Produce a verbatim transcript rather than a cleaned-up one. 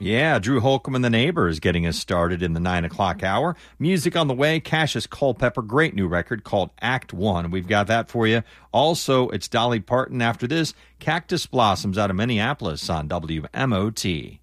Yeah, Drew Holcomb and the Neighbors getting us started in the nine o'clock hour. Music on the way, Cassius Culpepper, great new record called Act One. We've got that for you. Also, it's Dolly Parton after this, Cactus Blossoms out of Minneapolis on W M O T.